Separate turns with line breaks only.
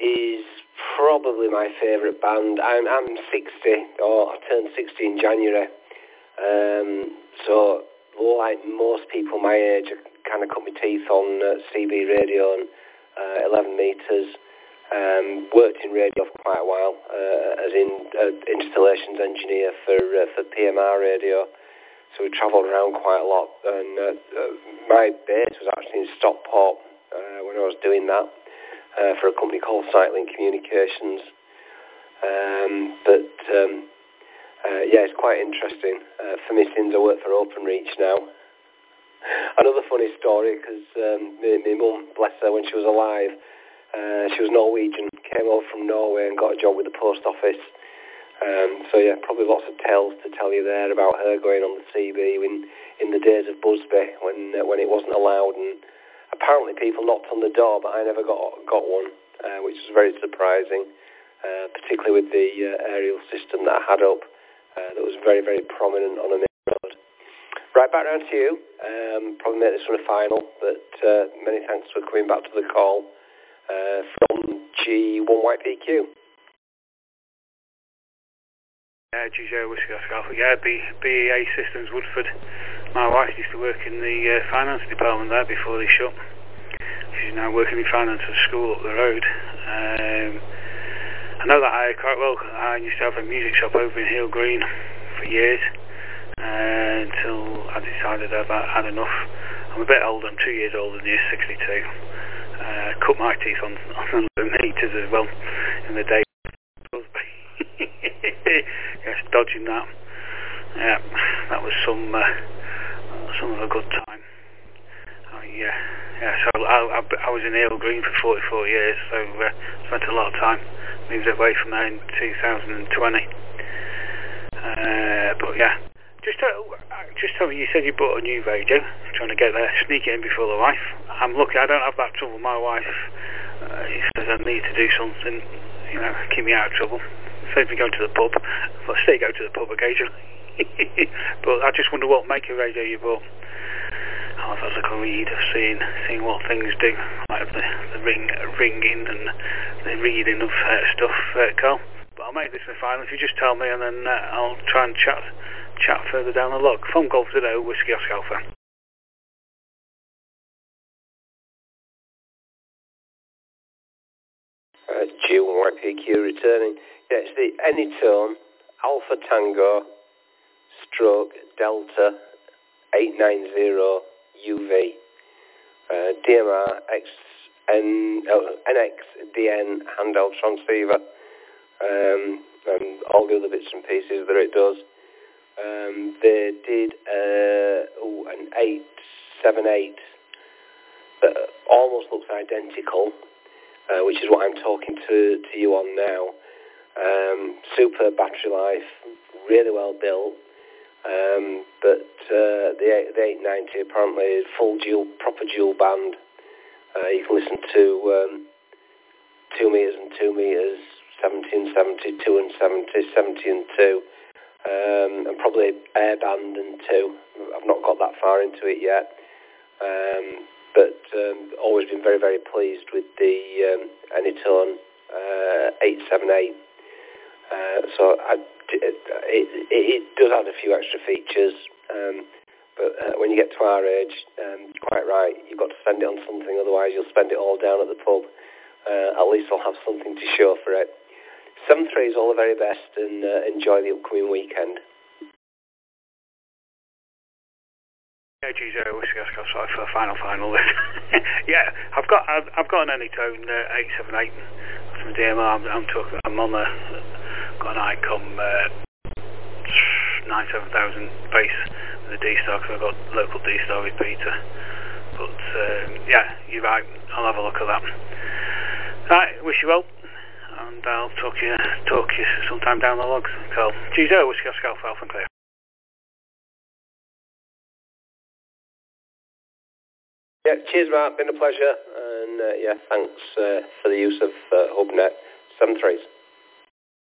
is probably my favourite band. I'm 60, or I turned 60 in January. So, like most people my age, I kind of cut my teeth on CB radio and 11 metres. Worked in radio for quite a while, as in installations engineer for PMR radio. So we travelled around quite a lot, and my base was actually in Stockport when I was doing that for a company called Sightlink Communications. Yeah, it's quite interesting for me since I work for OpenReach now. Another funny story, because my mum, bless her, when she was alive, she was Norwegian, came over from Norway and got a job with the post office. So yeah, probably lots of tales to tell you there about her going on the CB in the days of Busby when it wasn't allowed, and apparently people knocked on the door, but I never got one, which was very surprising, particularly with the aerial system that I had up that was very, very prominent on a main road. Right, back round to you. Probably make this one a final, but many thanks for coming back to the call from G1YPQ.
G0 Whiskey Oscar Alpha. Yeah, BEA Systems Woodford. My wife used to work in the finance department there before they shut. She's now working in finance at a school up the road. I know that area quite well. I used to have a music shop over in Hill Green for years until I decided I've had enough. I'm a bit older, I'm 2 years older than you, 62. Cut my teeth on the meters as well in the day. Yes, dodging that. Yeah, that was some of a good time. So I was in Hill Green for 44 years, so spent a lot of time. Moved away from there in 2020. But yeah, just tell me, you said you bought a new radio, trying to get there, sneak it in before the wife. I'm lucky, I don't have that trouble. My wife says I need to do something, keep me out of trouble. Saves me going to the pub. I still go to the pub occasionally. But I just wonder what make of radio you bought. I'll have a little read of seeing what things do, like the ringing and the reading of stuff, Carl. But I'll make this the final if you just tell me, and then I'll try and chat further down the log. From Golf Zero, Whiskey Oscar Alpha.
G1YPQ returning. Yeah, it's the Anytone Alpha Tango stroke Delta 890 UV DMR NXDN handheld transceiver, and all the other bits and pieces that it does. They did an 878 that almost looks identical, which is what I'm talking to you on now. Super battery life, really well built, but the 890 apparently is proper dual band. You can listen to 2 meters and 2 meters, 70 and 70, 2 and 70, 70 and 2, and probably air band and 2. I've not got that far into it yet, but always been very, very pleased with the Anytone 878. So it does add a few extra features, but when you get to our age, quite right, you've got to spend it on something, otherwise you'll spend it all down at the pub. At least I'll have something to show for it. 7-3 is all the very best, and enjoy the upcoming weekend.
G0 Whiskey Oscar Alpha for the final list. Yeah, I've got an Anytone 878 from DMR. I'm on got an ICOM 97000 base with a D-Star, because I've got local D-Star repeater. But yeah, you're right, I'll have a look at that. Right, wish you well, and I'll talk you sometime down the logs. Carl. G0 Whiskey Oscar Alpha, Alpha and Clear.
Yeah, cheers, Mark. Been a pleasure, and yeah, thanks for the use of HubNet. 7-3s.